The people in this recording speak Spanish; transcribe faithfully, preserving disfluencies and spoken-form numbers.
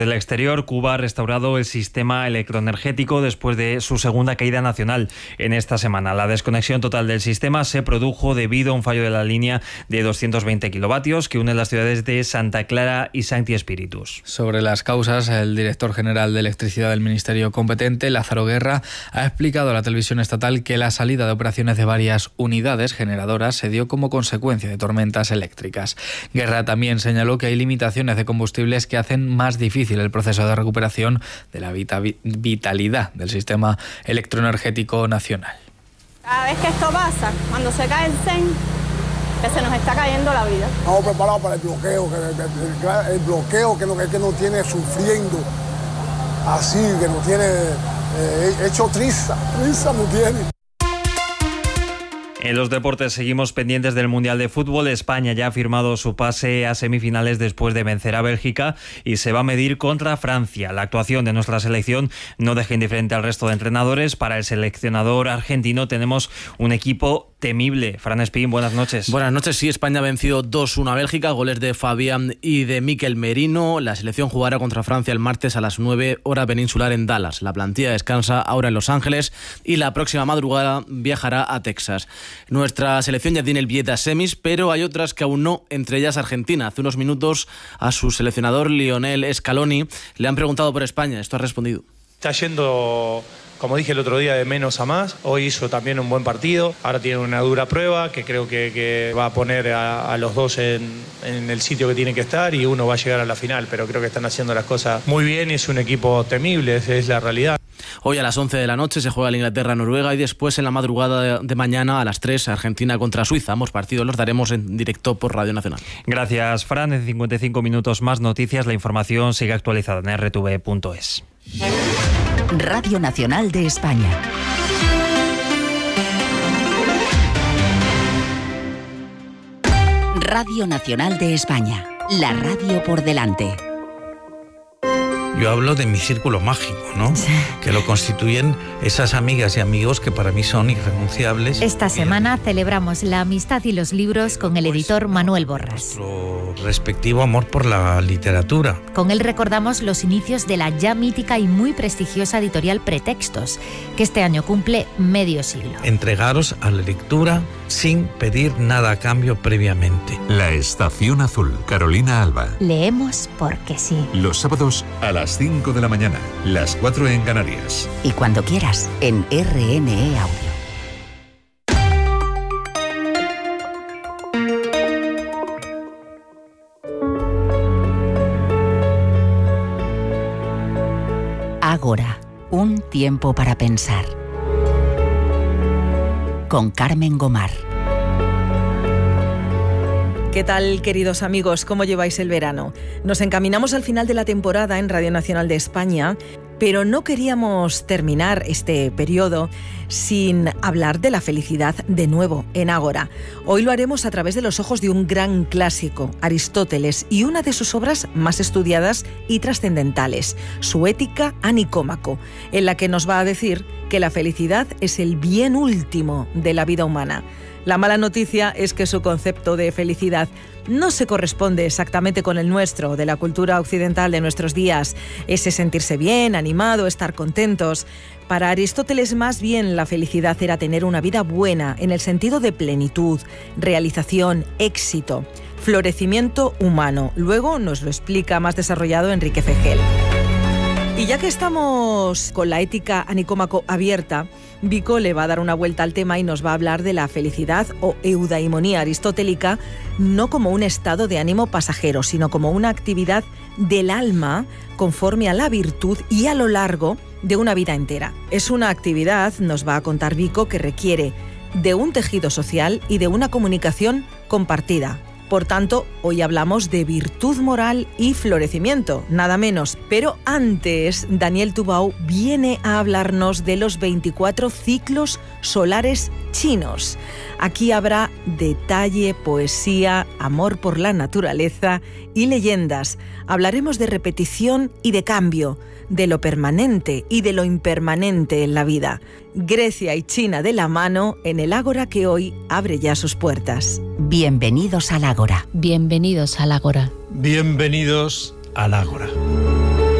Del exterior, Cuba ha restaurado el sistema electroenergético después de su segunda caída nacional en esta semana. La desconexión total del sistema se produjo debido a un fallo de la línea de doscientos veinte kilovatios que une las ciudades de Santa Clara y Sancti Spíritus. Sobre las causas, el director general de electricidad del ministerio competente, Lázaro Guerra, ha explicado a la televisión estatal que la salida de operaciones de varias unidades generadoras se dio como consecuencia de tormentas eléctricas. Guerra también señaló que hay limitaciones de combustibles que hacen más difícil el proceso de recuperación de la vitalidad del sistema electroenergético nacional. Cada vez que esto pasa, cuando se cae el C E N, que se nos está cayendo la vida. Estamos preparados para el bloqueo, que el, el, el bloqueo que nos, que nos tiene sufriendo, así, que nos tiene eh, hecho triza, triza nos tiene. En los deportes seguimos pendientes del Mundial de Fútbol. España ya ha firmado su pase a semifinales después de vencer a Bélgica y se va a medir contra Francia. La actuación de nuestra selección no deja indiferente al resto de entrenadores. Para el seleccionador argentino tenemos un equipo temible. Fran Espín, buenas noches. Buenas noches. Sí, España ha vencido dos uno a Bélgica, goles de Fabián y de Mikel Merino. La selección jugará contra Francia el martes a las nueve hora peninsular en Dallas. La plantilla descansa ahora en Los Ángeles y la próxima madrugada viajará a Texas. Nuestra selección ya tiene el billete a semis, pero hay otras que aún no, entre ellas Argentina. Hace unos minutos a su seleccionador Lionel Scaloni le han preguntado por España. Esto ha respondido. Está yendo, como dije el otro día, de menos a más. Hoy hizo también un buen partido. Ahora tiene una dura prueba que creo que, que va a poner a, a los dos en, en el sitio que tienen que estar y uno va a llegar a la final. Pero creo que están haciendo las cosas muy bien y es un equipo temible, esa es la realidad. Hoy a las once de la noche se juega la Inglaterra-Noruega y después en la madrugada de, de mañana a las tres Argentina contra Suiza. Ambos partidos los daremos en directo por Radio Nacional. Gracias, Fran. En cincuenta y cinco minutos más noticias. La información sigue actualizada en erre te ve punto es. Radio Nacional de España. Radio Nacional de España. La radio por delante. Yo hablo de mi círculo mágico, ¿no? Sí. Que lo constituyen esas amigas y amigos que para mí son irrenunciables. Esta semana celebramos la amistad y los libros con el editor Manuel Borras. Nuestro respectivo amor por la literatura. Con él recordamos los inicios de la ya mítica y muy prestigiosa editorial Pretextos, que este año cumple medio siglo. Entregaros a la lectura sin pedir nada a cambio previamente. La Estación Azul, Carolina Alba. Leemos porque sí. Los sábados a las cinco de la mañana, las cuatro en Canarias. Y cuando quieras, en erre ene e Audio. Ágora, un tiempo para pensar. Con Carmen Gomar. ¿Qué tal, queridos amigos? ¿Cómo lleváis el verano? Nos encaminamos al final de la temporada en Radio Nacional de España, pero no queríamos terminar este periodo sin hablar de la felicidad de nuevo en Ágora. Hoy lo haremos a través de los ojos de un gran clásico, Aristóteles, y una de sus obras más estudiadas y trascendentales, su Ética a Nicómaco, en la que nos va a decir que la felicidad es el bien último de la vida humana. La mala noticia es que su concepto de felicidad no se corresponde exactamente con el nuestro, de la cultura occidental de nuestros días. Ese sentirse bien, animado, estar contentos. Para Aristóteles, más bien, la felicidad era tener una vida buena, en el sentido de plenitud, realización, éxito, florecimiento humano. Luego nos lo explica más desarrollado Enrique Fejel. Y ya que estamos con la Ética a Nicómaco abierta, Vico le va a dar una vuelta al tema y nos va a hablar de la felicidad o eudaimonía aristotélica, no como un estado de ánimo pasajero, sino como una actividad del alma conforme a la virtud y a lo largo de una vida entera. Es una actividad, nos va a contar Vico, que requiere de un tejido social y de una comunicación compartida. Por tanto, hoy hablamos de virtud moral y florecimiento, nada menos. Pero antes, Daniel Tubau viene a hablarnos de los veinticuatro ciclos solares chinos. Aquí habrá detalle, poesía, amor por la naturaleza y leyendas. Hablaremos de repetición y de cambio, de lo permanente y de lo impermanente en la vida. Grecia y China de la mano en el Ágora que hoy abre ya sus puertas. Bienvenidos al Ágora. Bienvenidos al Ágora. Bienvenidos al Ágora.